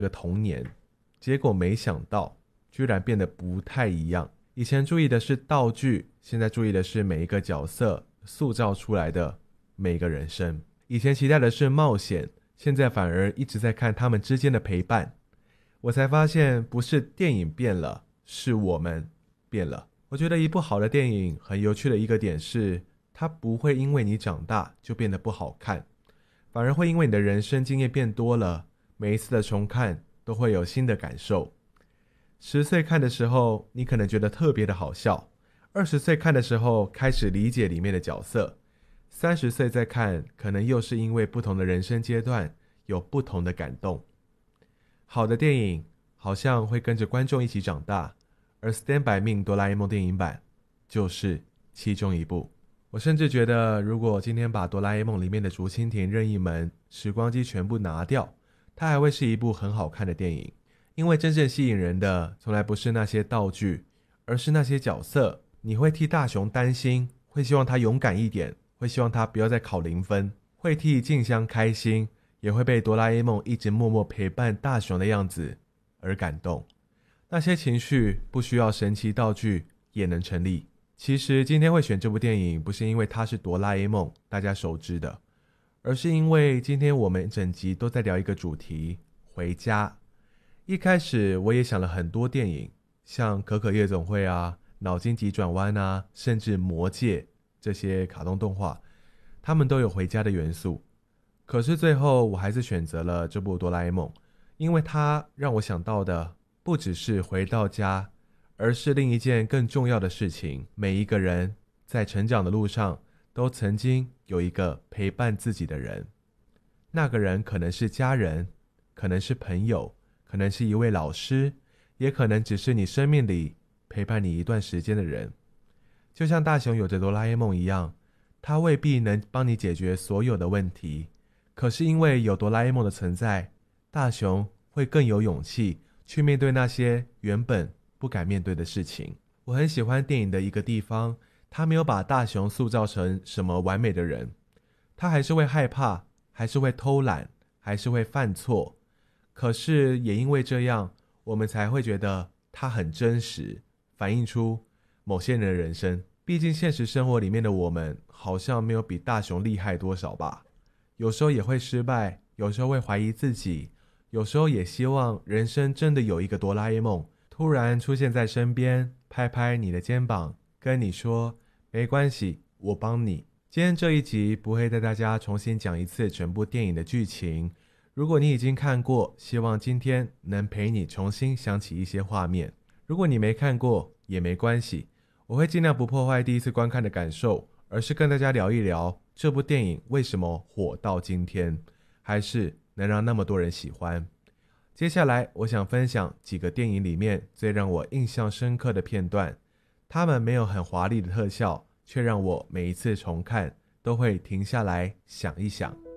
个童年，结果没想到居然变得不太一样。以前注意的是道具，现在注意的是每一个角色塑造出来的每个人生。以前期待的是冒险，现在反而一直在看他们之间的陪伴。我才发现不是电影变了，是我们变了。我觉得一部好的电影很有趣的一个点是，它不会因为你长大就变得不好看，反而会因为你的人生经验变多了，每一次的重看都会有新的感受。10岁看的时候，你可能觉得特别的好笑；20岁看的时候，开始理解里面的角色；30岁再看，可能又是因为不同的人生阶段有不同的感动。好的电影好像会跟着观众一起长大，而 Stand By Me 哆啦 A 梦电影版就是其中一部。我甚至觉得，如果今天把哆啦 A 梦里面的竹蜻蜓、任意门、时光机全部拿掉，它还会是一部很好看的电影。因为真正吸引人的从来不是那些道具，而是那些角色。你会替大雄担心，会希望他勇敢一点，会希望他不要再考0分，会替静香开心，也会被哆啦 A 梦一直默默陪伴大雄的样子而感动。那些情绪不需要神奇道具也能成立。其实今天会选这部电影，不是因为它是哆啦 A 梦大家熟知的，而是因为今天我们整集都在聊一个主题：回家。一开始我也想了很多电影，像可可夜总会啊、脑筋急转弯啊，甚至魔戒这些卡通动画，他们都有回家的元素。可是最后我还是选择了这部哆啦 A 梦，因为它让我想到的不只是回到家，而是另一件更重要的事情。每一个人在成长的路上都曾经有一个陪伴自己的人，那个人可能是家人，可能是朋友，可能是一位老师，也可能只是你生命里陪伴你一段时间的人。就像大雄有着哆啦 A 梦一样，他未必能帮你解决所有的问题，可是因为有哆啦 A 梦的存在，大雄会更有勇气去面对那些原本不敢面对的事情。我很喜欢电影的一个地方，他没有把大雄塑造成什么完美的人，他还是会害怕，还是会偷懒，还是会犯错，可是也因为这样，我们才会觉得他很真实，反映出某些人的人生。毕竟现实生活里面的我们好像没有比大雄厉害多少吧，有时候也会失败，有时候会怀疑自己，有时候也希望人生真的有一个哆啦 A 梦突然出现在身边，拍拍你的肩膀，跟你说没关系，我帮你。今天这一集不会带大家重新讲一次整部电影的剧情，如果你已经看过，希望今天能陪你重新想起一些画面。如果你没看过也没关系，我会尽量不破坏第一次观看的感受，而是跟大家聊一聊这部电影为什么火到今天，还是能让那么多人喜欢。接下来我想分享几个电影里面最让我印象深刻的片段，它们没有很华丽的特效，却让我每一次重看都会停下来想一想。